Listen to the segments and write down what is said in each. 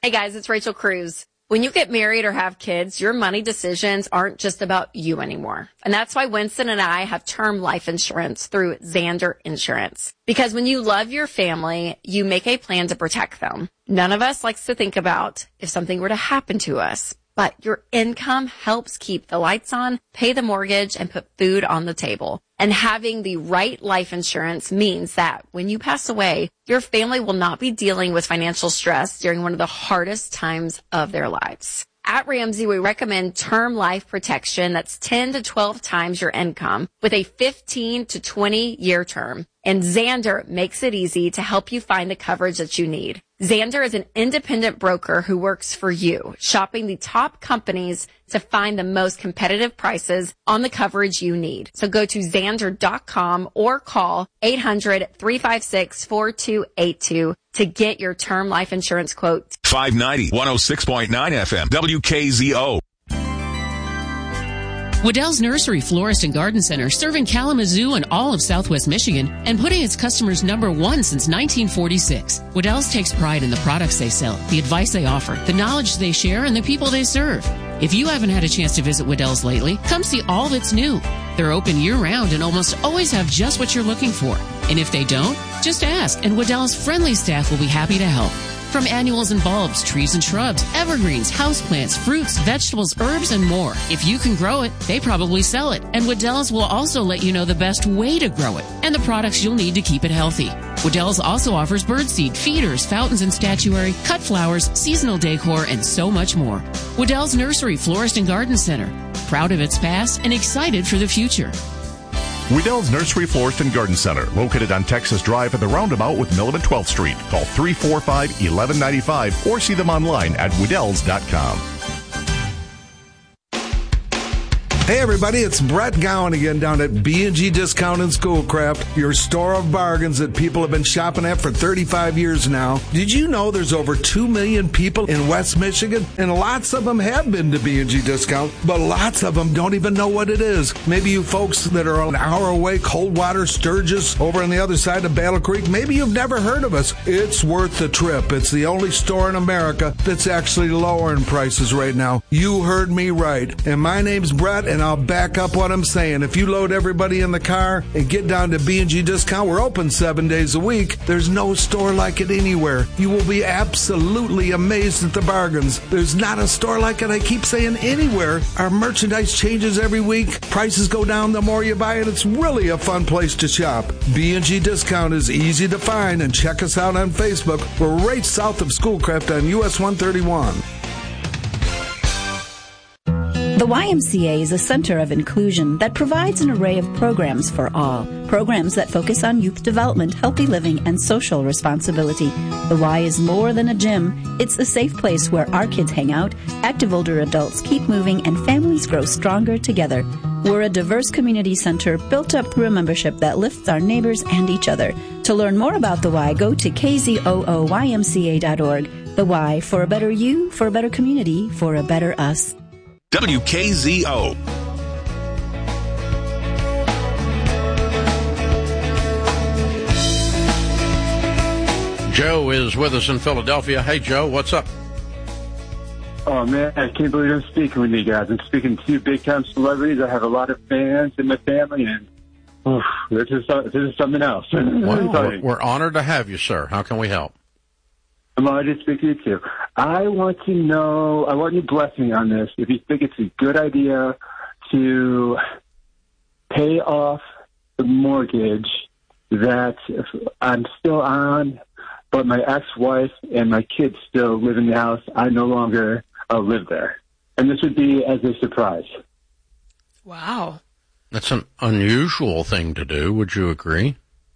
Hey guys, it's Rachel Cruz. When you get married or have kids, your money decisions aren't just about you anymore. And that's why Winston and I have term life insurance through Zander Insurance. Because when you love your family, you make a plan to protect them. None of us likes to think about if something were to happen to us. But your income helps keep the lights on, pay the mortgage, and put food on the table. And having the right life insurance means that when you pass away, your family will not be dealing with financial stress during one of the hardest times of their lives. At Ramsey, we recommend term life protection that's 10 to 12 times your income with a 15 to 20-year term. And Zander makes it easy to help you find the coverage that you need. Zander is an independent broker who works for you, shopping the top companies to find the most competitive prices on the coverage you need. So go to Zander.com or call 800-356-4282 to get your term life insurance quote. 590, 106.9 FM, WKZO. Waddell's Nursery, Florist, and Garden Center, serving Kalamazoo and all of Southwest Michigan and putting its customers number one since 1946. Waddell's takes pride in the products they sell, the advice they offer, the knowledge they share, and the people they serve. If you haven't had a chance to visit Waddell's lately, come see all that's new. They're open year-round and almost always have just what you're looking for. And if they don't, just ask, and Waddell's friendly staff will be happy to help. From annuals and bulbs, trees and shrubs, evergreens, houseplants, fruits, vegetables, herbs, and more. If you can grow it, they probably sell it. And Waddell's will also let you know the best way to grow it and the products you'll need to keep it healthy. Waddell's also offers birdseed, feeders, fountains and statuary, cut flowers, seasonal decor, and so much more. Waddell's Nursery, Florist, and Garden Center. Proud of its past and excited for the future. Waddell's Nursery, Florist, and Garden Center, located on Texas Drive at the roundabout with Milam and 12th Street. Call 345-1195 or see them online at Waddells.com. Hey everybody, it's Brett Gowan again down at B&G Discount and Schoolcraft, your store of bargains that people have been shopping at for 35 years now. Did you know there's over 2 million people in West Michigan? And lots of them have been to B&G Discount, but lots of them don't even know what it is. Maybe you folks that are an hour away, Coldwater, Sturgis, over on the other side of Battle Creek, maybe you've never heard of us. It's worth the trip. It's the only store in America that's actually lowering prices right now. You heard me right. And my name's Brett, and I'll back up what I'm saying. If you load everybody in the car and get down to B&G Discount, we're open 7 days a week. There's no store like it anywhere. You will be absolutely amazed at the bargains. There's not a store like it, I keep saying, anywhere. Our merchandise changes every week. Prices go down the more you buy it. It's really a fun place to shop. B&G Discount is easy to find, and check us out on Facebook. We're right south of Schoolcraft on US 131. The YMCA is a center of inclusion that provides an array of programs for all. Programs that focus on youth development, healthy living, and social responsibility. The Y is more than a gym. It's a safe place where our kids hang out, active older adults keep moving, and families grow stronger together. We're a diverse community center built up through a membership that lifts our neighbors and each other. To learn more about the Y, go to kzooymca.org. The Y, for a better you, for a better community, for a better us. WKZO. Joe is with us in Philadelphia. Hey, Joe, what's up? Oh, man, I can't believe I'm speaking with you guys. I'm speaking to two big-time celebrities. I have a lot of fans in my family, and this is something else. Well, we're honored to have you, sir. How can we help? I'm honored to speak to you, too. I want your blessing on this. If you think it's a good idea to pay off the mortgage that I'm still on, but my ex-wife and my kids still live in the house. I no longer live there. And this would be as a surprise. Wow. That's an unusual thing to do. Would you agree?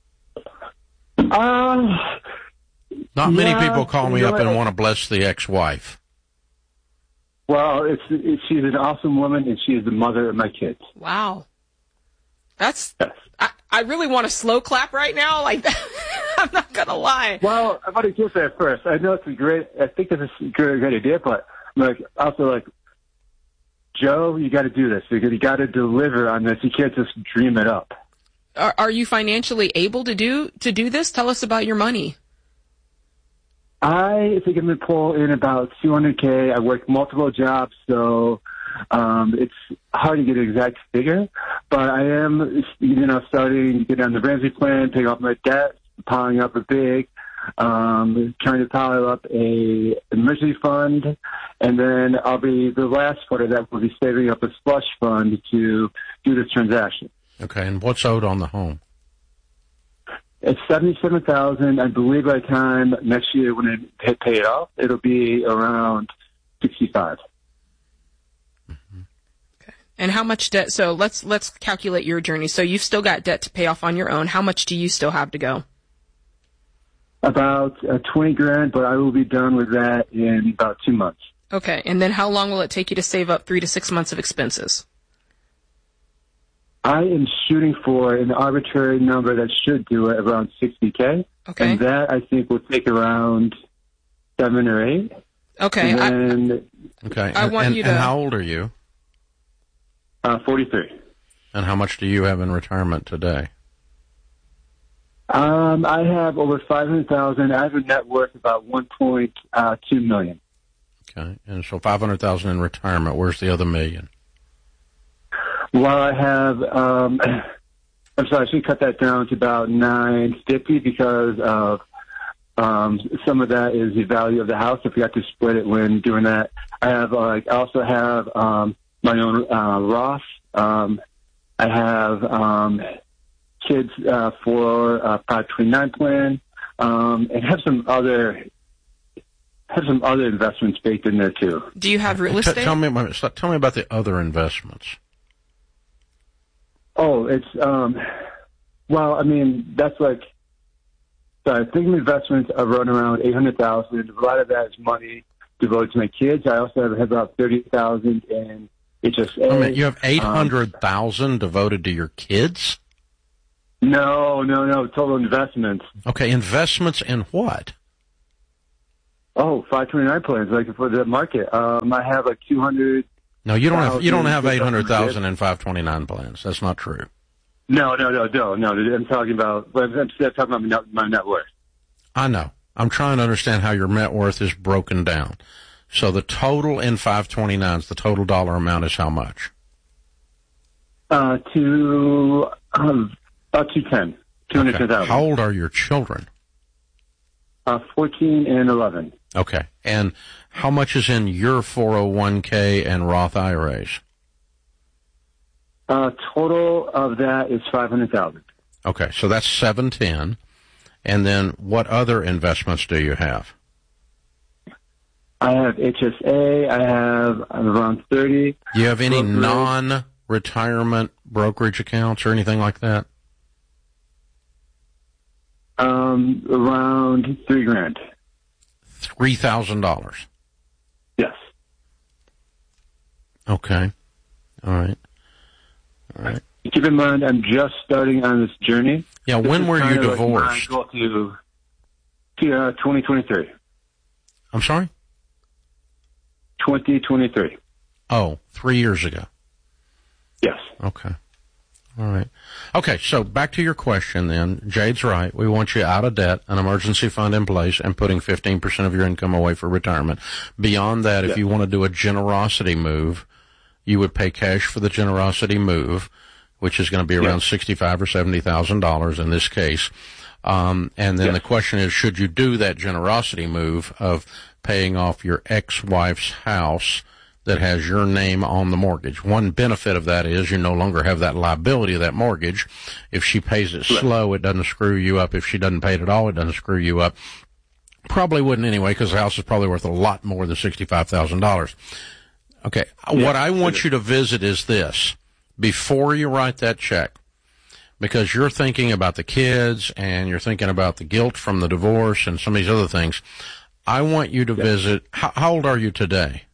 Not many people call me up and want to bless the ex-wife. Well, she's an awesome woman, and she is the mother of my kids. Wow. Yes. I really want to slow clap right now. Like, I'm not going to lie. Well, I'm going to get there first. I know I think it's a great idea, but also, Joe, you got to do this because you got to deliver on this. You can't just dream it up. Are you financially able to do this? Tell us about your money. I think I'm going to pull in about $200K. I work multiple jobs, so it's hard to get an exact figure. But I am, starting to get on the Ramsey plan, paying off my debt, piling up a big, trying to pile up a emergency fund, and then the last part of that will be saving up a slush fund to do this transaction. Okay, and what's owed on the home? It's $77,000. I believe by the time next year when I pay it off, it'll be around $65,000. Okay. And how much debt? So let's calculate your journey. So you've still got debt to pay off on your own. How much do you still have to go? About $20,000, but I will be done with that in about 2 months. Okay. And then how long will it take you to save up 3 to 6 months of expenses? I am shooting for an arbitrary number that should do it around $60K. Okay. And that, I think, will take around 7 or 8. Okay. Okay. I want you to... And how old are you? 43. And how much do you have in retirement today? I have over $500,000. I have a net worth about $1.2 million. Okay. And so $500,000 in retirement. Where's the other $1 million? Well, I have, I'm sorry, I should cut that down to about $950 because of some of that is the value of the house. I forgot to split it when doing that. I also have my own Roth. I have kids for 529 plan, and have some other investments baked in there too. Do you have real estate? Tell me about the other investments. Oh, it's, well, I mean, that's like, sorry, thinking investments are running around $800,000. A lot of that is money devoted to my kids. I also have about $30,000 in HSA. I mean, you have $800,000 devoted to your kids? No, total investments. Okay, investments in what? Oh, 529 plans, like for the market. I have like 200. No, you don't have 800,000 in 529 plans. That's not true. No. I'm talking about my net worth. I know. I'm trying to understand how your net worth is broken down. So the total in 529s, the total dollar amount is how much? About 210. 210,000. Okay. How old are your children? 14 and 11. Okay. And how much is in your 401k and Roth IRAs? Total of that is $500,000. Okay, so that's 710. And then what other investments do you have? I have HSA. I have around 30. Do you have any non-retirement brokerage accounts or anything like that? Around $3,000. $3,000. Yes. Okay. All right. Keep in mind, I'm just starting on this journey. Yeah. When were you divorced? Like to 2023. I'm sorry? 2023. Oh, 3 years ago. Yes. Okay. All right. Okay, so back to your question then. Jade's right. We want you out of debt, an emergency fund in place, and putting 15% of your income away for retirement. Beyond that, if you want to do a generosity move, you would pay cash for the generosity move, which is going to be around $65,000 or $70,000 in this case. And then the question is, should you do that generosity move of paying off your ex-wife's house that has your name on the mortgage? One benefit of that is you no longer have that liability of that mortgage. If she pays it slow, it doesn't screw you up. If she doesn't pay it at all, it doesn't screw you up. Probably wouldn't anyway, because the house is probably worth a lot more than $65,000. Okay, what I want you to visit is this. Before you write that check, because you're thinking about the kids and you're thinking about the guilt from the divorce and some of these other things, I want you to visit. How old are you today?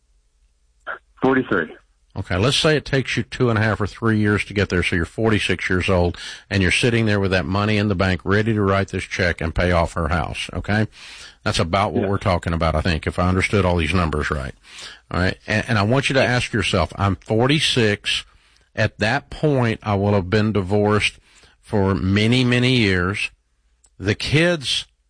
43. Okay, let's say it takes you 2.5 or 3 years to get there, so you're 46 years old, and you're sitting there with that money in the bank ready to write this check and pay off her house, okay? That's about what we're talking about, I think, if I understood all these numbers right. All right, and I want you to ask yourself, I'm 46. At that point, I will have been divorced for many, many years. The kids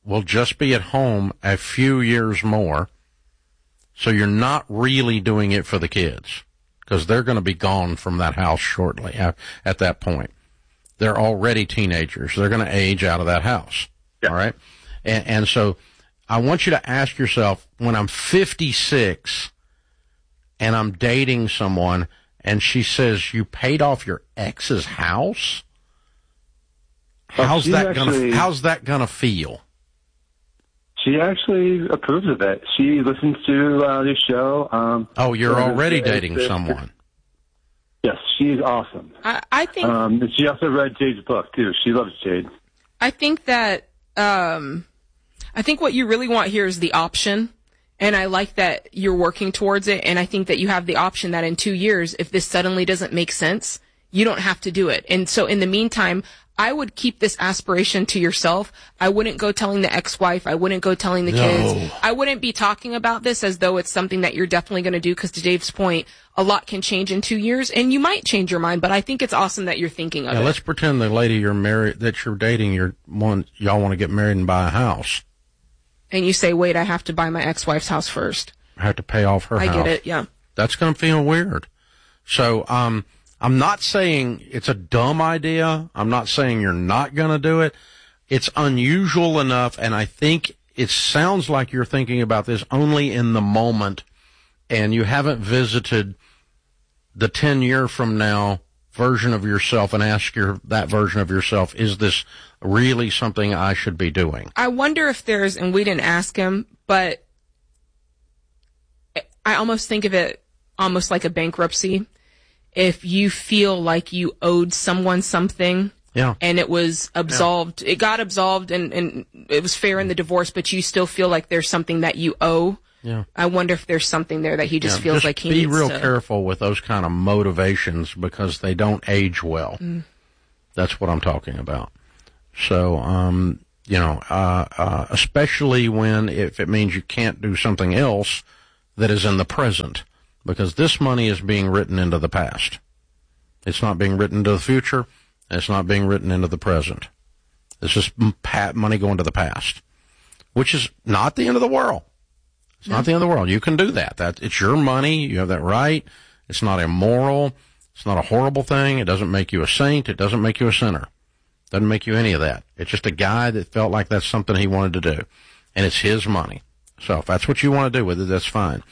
will just be at home a few years more. So you're not really doing it for the kids, because they're going to be gone from that house shortly at that point. They're already teenagers. They're going to age out of that house. Yeah. All right. And so I want you to ask yourself, when I'm 56 and I'm dating someone and she says, you paid off your ex's house? How's that going to feel? She actually approves of it. She listens to the show. You're already dating someone. Yes, she's awesome. I think... she also read Jade's book, too. She loves Jade. I think that... I think what you really want here is the option. And I like that you're working towards it. And I think that you have the option that in 2 years, if this suddenly doesn't make sense, you don't have to do it. And so in the meantime, I would keep this aspiration to yourself. I wouldn't go telling the ex-wife. I wouldn't go telling the kids. I wouldn't be talking about this as though it's something that you're definitely going to do, because to Dave's point, a lot can change in 2 years, and you might change your mind, but I think it's awesome that you're thinking of it. Let's pretend the lady you're married, that you're dating, y'all want to get married and buy a house. And you say, wait, I have to buy my ex-wife's house first. I have to pay off her house. I get it, yeah. That's going to feel weird. So, I'm not saying it's a dumb idea. I'm not saying you're not going to do it. It's unusual enough, and I think it sounds like you're thinking about this only in the moment, and you haven't visited the 10-year from now version of yourself and ask that version of yourself, is this really something I should be doing? I wonder if there's, and we didn't ask him, but I almost think of it almost like a bankruptcy. If you feel like you owed someone something, and it was absolved, it got absolved and it was fair in the divorce, but you still feel like there's something that you owe. Yeah. I wonder if there's something there that he just feels like he needs to. Be real careful with those kind of motivations, because they don't age well. That's what I'm talking about. So, especially if it means you can't do something else that is in the present. Because this money is being written into the past. It's not being written into the future, and it's not being written into the present. It's just money going to the past, which is not the end of the world. It's not the end of the world. You can do that. It's your money. You have that right. It's not immoral. It's not a horrible thing. It doesn't make you a saint. It doesn't make you a sinner. It doesn't make you any of that. It's just a guy that felt like that's something he wanted to do, and it's his money. So if that's what you want to do with it, that's fine.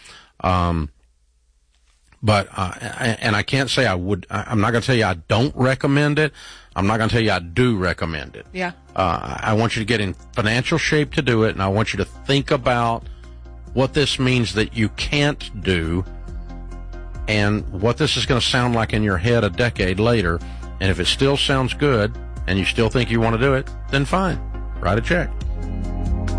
But I can't say I would. I'm not going to tell you I don't recommend it. I'm not going to tell you I do recommend it. Yeah. I want you to get in financial shape to do it, and I want you to think about what this means that you can't do, and what this is going to sound like in your head a decade later. And if it still sounds good, and you still think you want to do it, then fine. Write a check.